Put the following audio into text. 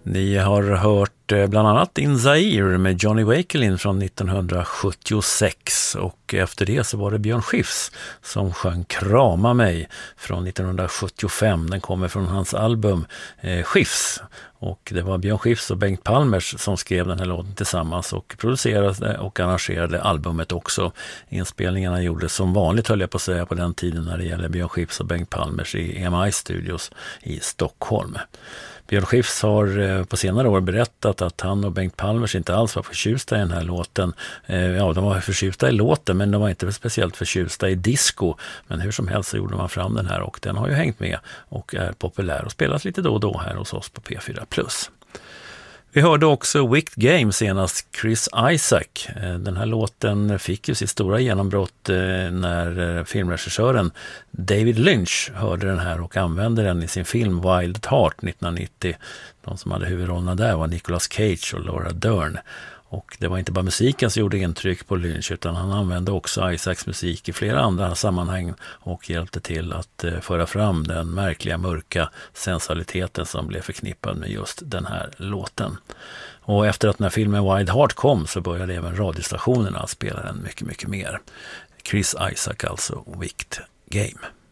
Ni har hört bland annat In Zaire med Johnny Wakelin från 1976 och efter det så var det Björn Skifs som sjöng Krama mig från 1975. Den kommer från hans album Skifs och det var Björn Skifs och Bengt Palmers som skrev den här låten tillsammans och producerade och arrangerade albumet också. Inspelningarna gjordes som vanligt, höll jag på att säga, på den tiden när det gäller Björn Skifs och Bengt Palmers i EMI Studios i Stockholm. Björn Skifs har på senare år berättat att han och Bengt Palmers inte alls var förtjusta i den här låten. Ja, de var förtjusta i låten men de var inte speciellt förtjusta i disco. Men hur som helst så gjorde man fram den här och den har ju hängt med och är populär och spelas lite då och då här hos oss på P4+. Vi hörde också Wicked Game senast, Chris Isaak. Den här låten fick ju sitt stora genombrott när filmregissören David Lynch hörde den här och använde den i sin film Wild at Heart 1990. De som hade huvudrollerna där var Nicolas Cage och Laura Dern. Och det var inte bara musiken som gjorde intryck på Lynch utan han använde också Isaaks musik i flera andra sammanhang och hjälpte till att föra fram den märkliga mörka sensualiteten som blev förknippad med just den här låten. Och efter att den här filmen Wild Heart kom så började även radiostationerna spela den mycket, mycket mer. Chris Isaak alltså, Wicked Game.